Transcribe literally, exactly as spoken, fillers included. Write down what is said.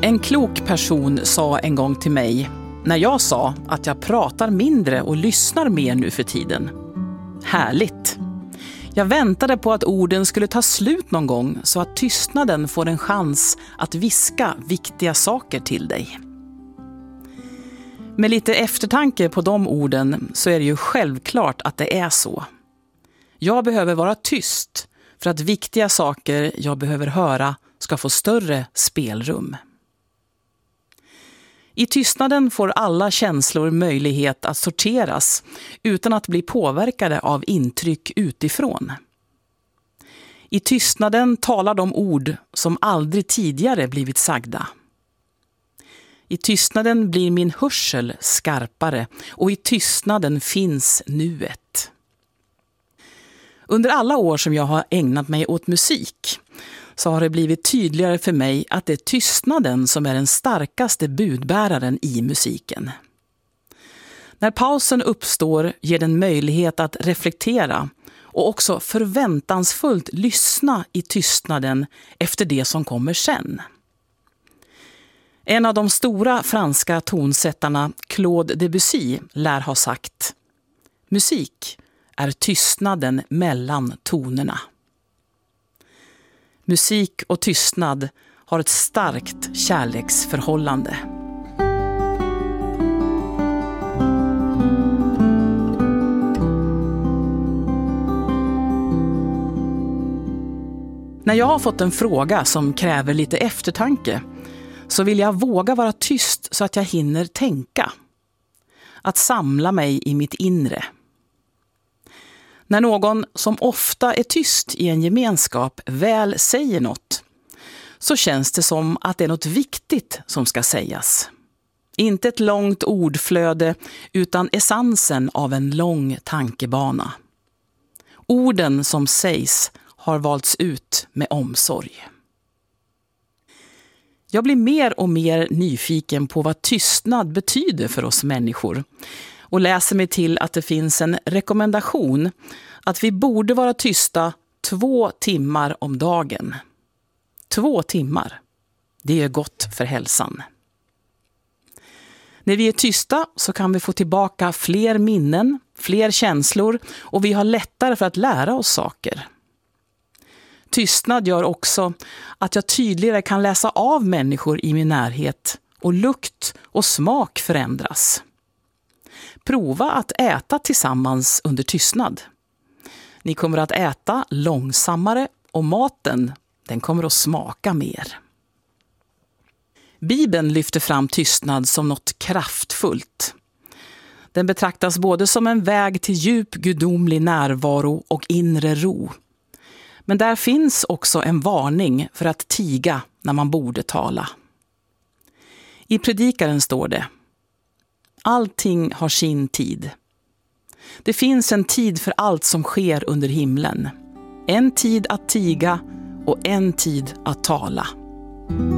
En klok person sa en gång till mig, när jag sa att jag pratar mindre och lyssnar mer nu för tiden. Härligt! Jag väntade på att orden skulle ta slut någon gång så att tystnaden får en chans att viska viktiga saker till dig. Med lite eftertanke på de orden så är det ju självklart att det är så. Jag behöver vara tyst för att viktiga saker jag behöver höra ska få större spelrum. I tystnaden får alla känslor möjlighet att sorteras utan att bli påverkade av intryck utifrån. I tystnaden talar de ord som aldrig tidigare blivit sagda. I tystnaden blir min hörsel skarpare och i tystnaden finns nuet. Under alla år som jag har ägnat mig åt musik så har det blivit tydligare för mig att det är tystnaden som är den starkaste budbäraren i musiken. När pausen uppstår ger den möjlighet att reflektera och också förväntansfullt lyssna i tystnaden efter det som kommer sen. En av de stora franska tonsättarna, Claude Debussy, lär ha sagt: musik är tystnaden mellan tonerna. Musik och tystnad har ett starkt kärleksförhållande. När jag har fått en fråga som kräver lite eftertanke så vill jag våga vara tyst så att jag hinner tänka. Att samla mig i mitt inre. När någon som ofta är tyst i en gemenskap väl säger något så känns det som att det är något viktigt som ska sägas. Inte ett långt ordflöde utan essensen av en lång tankebana. Orden som sägs har valts ut med omsorg. Jag blir mer och mer nyfiken på vad tystnad betyder för oss människor och läser mig till att det finns en rekommendation att vi borde vara tysta två timmar om dagen. Två timmar. Det är gott för hälsan. När vi är tysta så kan vi få tillbaka fler minnen, fler känslor och vi har lättare för att lära oss saker. Tystnad gör också att jag tydligare kan läsa av människor i min närhet och lukt och smak förändras. Prova att äta tillsammans under tystnad. Ni kommer att äta långsammare och maten, den kommer att smaka mer. Bibeln lyfter fram tystnad som något kraftfullt. Den betraktas både som en väg till djup gudomlig närvaro och inre ro. Men där finns också en varning för att tiga när man borde tala. I predikaren står det: allting har sin tid. Det finns en tid för allt som sker under himlen. En tid att tiga och en tid att tala.